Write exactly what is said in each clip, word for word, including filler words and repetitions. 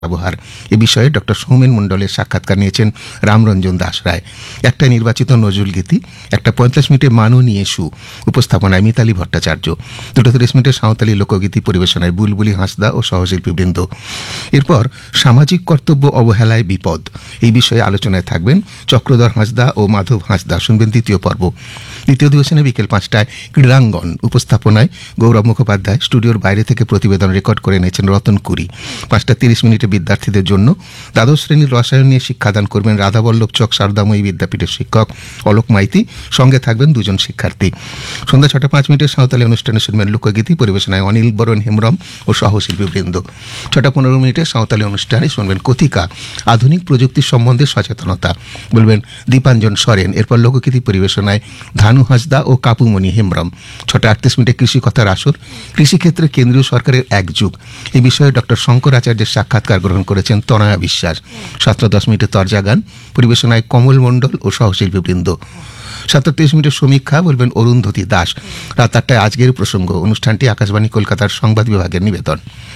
ব্যবহার এ বিষয়ে ডক্টর সৌমেন মণ্ডলের সাক্ষাৎকার নিয়েছেন রামরঞ্জন দাস রায়। একটা নির্বাচিত নজরুল গীতি, একটা পঞ্চাশ মিনিটে মানো নিয়ে সু, উপস্থাপনায় মিতালি ভট্টাচার্য, দুটো তিরিশ মিনিটে সাঁওতালি লোকগীতি পরিবেশনায় বুলবুলি হাঁসদা ও সহশিল্পীবৃন্দ। এরপর সামাজিক কর্তব্য অবহেলায় বিপদ এই বিষয়ে আলোচনায় থাকবেন চক্রধর হাঁসদা ও মাধব হাঁসদা। শুনবেন দ্বিতীয় পর্ব। দ্বিতীয় দিবসে বিকেল পাঁচটায় ক্রীড়াঙ্গন, উপস্থাপনায় গৌরব মুখোপাধ্যায়। স্টুডিওর বাইরে থেকে প্রতিবেদন রেকর্ড করে নিয়েছেন রতন কুরি। পাঁচটা তিরিশ মিনিটে বিদ্যার্থীদের জন্য দ্বাদশ শ্রেণীর রসায়ন নিয়ে শিক্ষাদান করবেন রাধাবল্লভ চক সারদাময়ী বিদ্যাপীঠের শিক্ষক অলোক মাইতি। সঙ্গে থাকবেন দুজন শিক্ষার্থী। সন্ধ্যা ছটা পাঁচ মিনিটে সাঁওতালি অনুষ্ঠানে শুনবেন লোকগীতি পরিবেশনায় অনিল বরণ হেমব্রম ও সহশিল্পীবৃন্দ। ছটা পনেরো মিনিটে সাঁওতালি অনুষ্ঠানে শুনবেন কথিকা, আধুনিক প্রযুক্তির সম্বন্ধে সচেতনতা, বলবেন দীপাঞ্জন সরেন। এরপর লোকগীতি পরিবেশনায় ধানু হাঁসদা ও কাপুমণি হেমব্রম। ছটা আটত্রিশ মিনিটে কৃষি কথার আসর, কৃষিক্ষেত্রে কেন্দ্রীয় সরকারের এক যুগ এই বিষয়ে ডক্টর শঙ্কর আচার্যের সাক্ষাৎকার গ্রহণ করেছেন তনয়া বিশ্বাস। সাতটা দশ মিনিটে তরজা গান, পরিবেশনায় কমল মণ্ডল ও সহশিল্পীবৃন্দ। সাতটা তিরিশ মিনিটের সমীক্ষা, বলবেন অরুন্ধতী দাস। রাত আটটায় আজকের প্রসঙ্গ, অনুষ্ঠানটি আকাশবাণী কলকাতার সংবাদ বিভাগের নিবেদন।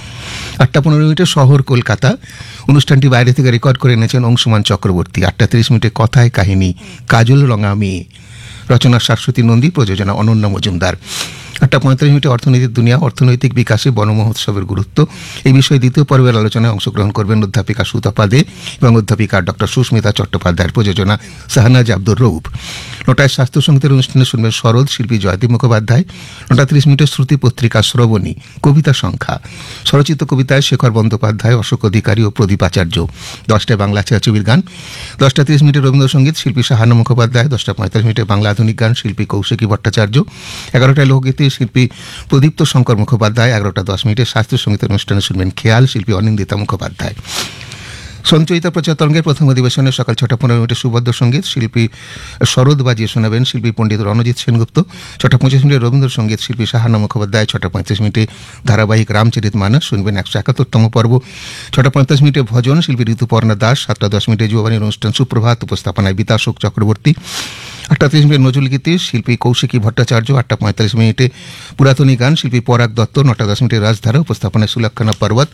আটটা পনেরো মিনিটে শহর কলকাতা, অনুষ্ঠানটি বাইরে থেকে রেকর্ড করে এনেছেন অংশুমান চক্রবর্তী। আটটা তিরিশ মিনিটে কথায় কাহিনী, কাজল রঙা মেয়ে, রচনা শাশ্বতী নন্দী, প্রযোজনা অনন্য মজুমদার। আটটা পঁয়তাল্লিশ মিনিটে অর্থনীতির দুনিয়া, অর্থনৈতিক বিকাশে বন মহোৎসবের গুরুত্ব এই বিষয়ে দ্বিতীয় পর্বের আলোচনায় অংশগ্রহণ করবেন অধ্যাপিকা সুতপা দে এবং অধ্যাপিকা ডক্টর সুস্মিতা চট্টোপাধ্যায়ের। প্রযোজনা শাহনাজ আব্দুর রউফ। নটায় স্বাস্থ্য সঙ্গীতের অনুষ্ঠানে শুনবেন শরৎ, শিল্পী জয়দীপ মুখোপাধ্যায়। নটা তিরিশ মিনিটে শ্রুতি পত্রিকা শ্রবণী, কবিতা সংখ্যা, স্বরচিত কবিতায় শেখর বন্দ্যোপাধ্যায়, অশোক অধিকারী ও প্রদীপ আচার্য। দশটায় বাংলা ছায়াছবির গান। দশটা তিরিশ মিনিটে রবীন্দ্রসঙ্গীত, শিল্পী শাহানা মুখোপাধ্যায়। দশটা পঁয়তাল্লিশ মিনিটে বাংলা আধুনিক গান, শিল্পী কৌশিকী ভট্টাচার্য। এগারোটায় লোকগীতি, শিল্পী প্রদীপ্ত শঙ্কর মুখোপাধ্যায়। এগারোটা দশ মিনিটে শাস্ত্রীয় সঙ্গীতের অনুষ্ঠানে শুনবেন খেয়াল, শিল্পী অনিন্দিতা মুখোপাধ্যায়। সঞ্চয়িতা প্রচার তরঙ্গের প্রথম অধিবেশনে সকাল ছটা পনেরো মিনিটে সুবদ্ধ সঙ্গীত, শিল্পী শরৎ বাজিয়ে শোনাবেন শিল্পী পণ্ডিত রণজিৎ সেনগুপ্ত। ছটা পঁচিশ মিনিটে রবীন্দ্রসঙ্গীত, শিল্পী শাহানা মুখোপাধ্যায়। ছটা পঁয়ত্রিশ মিনিটে ধারাবাহিক রামচরিত মানস, শুনবেন একশো একাত্তরতম পর্ব। ছটা পঁয়তাল্লিশ মিনিটে ভজন, শিল্পী ঋতুপর্ণা দাস। সাতটা দশ মিনিটে যুববাণীর অনুষ্ঠান সুপ্রভাত, উপস্থাপনায় বিতাশোক চক্রবর্তী। আটটা তিরিশ মিনিটে নজরুল গীতি, শিল্পী কৌশিকী ভট্টাচার্য। আটটা পঁয়তাল্লিশ মিনিটে পুরাতনী গান, শিল্পী পরাগ দত্ত। নটা দশ মিনিটে রাজধারা, উপস্থাপনায় সুলক্ষণা পর্বত।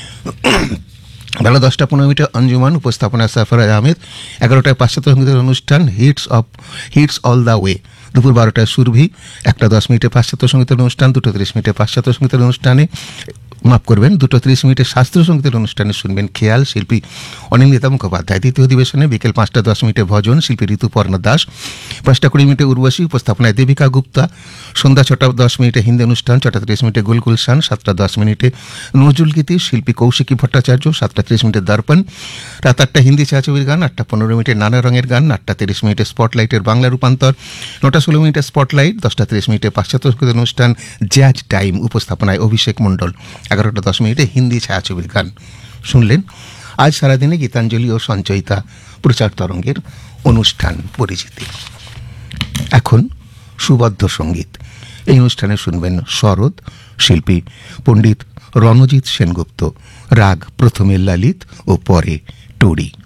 বেলা দশটা পনেরো মিনিটে অঞ্জুমান, উপস্থাপনায় সাফারাজ আহমেদ। এগারোটায় পাশ্চাত্য সঙ্গীতের অনুষ্ঠান hits of hits all the way. দুপুর বারোটায় সুরভি। একটা দশ মিনিটে পাশ্চাত্য সঙ্গীতের অনুষ্ঠান। দুটো তিরিশ মিনিটে পাশ্চাত্য সঙ্গীতের অনুষ্ঠানে মাফ করবেন দুটো তিরিশ মিনিটে শাস্ত্রীয় সঙ্গীতের অনুষ্ঠানে শুনবেন খেয়াল, শিল্পী অনিন্দিতা মুখোপাধ্যায়। দ্বিতীয় অধিবেশনে বিকেল পাঁচটা দশ মিনিটে ভজন, শিল্পী ঋতুপর্ণা দাস। পাঁচটা কুড়ি মিনিটে উর্বশী, উপস্থাপনায় দেবিকা গুপ্তা। সন্ধ্যা ছটা দশ মিনিটে হিন্দি অনুষ্ঠান। ছটা তিরিশ মিনিটে গুলগুলশান। সাতটা দশ মিনিটে নজরুল গীতি, শিল্পী কৌশিকী ভট্টাচার্য। সাতটা তিরিশ মিনিটে দর্পণ। রাত আটটা হিন্দি ছায়াছবির গান। আটটা পনেরো মিনিটে নানা রঙের গান। আটটা তিরিশ মিনিটে স্পটলাইটের বাংলা রূপান্তর। নটা ষোলো মিনিটে স্পটলাইট। দশটা তিরিশ মিনিটে পাশ্চাত্য সঙ্গীতের অনুষ্ঠান জ্যাজ টাইম, উপস্থাপনায় অভিষেক মণ্ডল। এগারোটা দশ মিনিটে হিন্দি ছায়াছবির গান। শুনলেন আজ সারাদিনে গীতাঞ্জলি ও সঞ্চয়িতা প্রচার তরঙ্গের অনুষ্ঠান পরিচিতি। এখন সুবদ্ধ সঙ্গীত। এই অনুষ্ঠানে শুনবেন শরৎ, শিল্পী পণ্ডিত রণজিৎ সেনগুপ্ত। রাগ প্রথমে ললিত ও পরে টুরি।